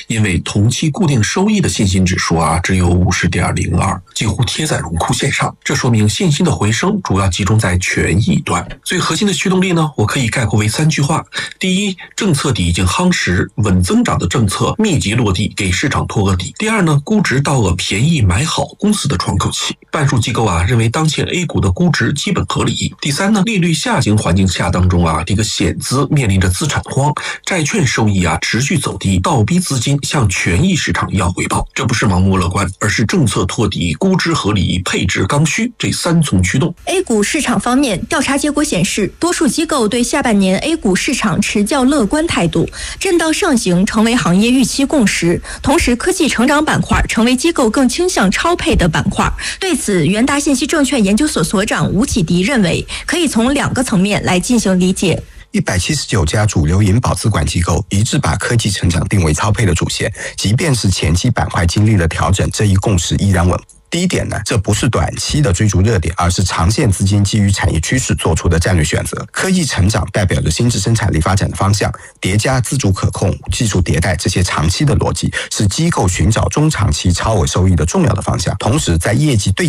因为同期固定收益的信心指数只有50.02，几乎贴在荣枯线上。这说明信心的回升主要集中在权益端。最核心的驱动力呢，我可以概括为3句话：第一，政策底已经夯实，稳增长的政策密集落地，给市场托个底；第二呢，估值到了便宜买好公司的窗口期。半数机构认为当前 A 股的估值基本合理。第三呢，利率下行环境下当中这个险资面临着资产荒，债券收益持续走低，倒逼资金向权益市场要回报。这不是盲目乐观，而是政策托底、估值合理、配置刚需这3重驱动。 A 股市场方面，调查结果显示，多数机构对下半年 A 股市场持较乐观态度，震荡上行成为行业预期共识。同时，科技成长板块成为机构更倾向超配的板块。对此，元达信息证券研究所所长吴启迪认为，可以从2个层面来进行理解。 179家主流银保资管机构一致把科技成长定为超配的主线，即便是前期板块经历了调整，这一共识依然稳。第一点呢，这不是短期的追逐热点，而是长线资金基于产业趋势做出的战略选择。科技成长代表着新质生产力发展的方向，叠加自主可控、技术迭代这些长期的逻辑，是机构寻找中长期超额收益的重要的方向。同时，在业绩兑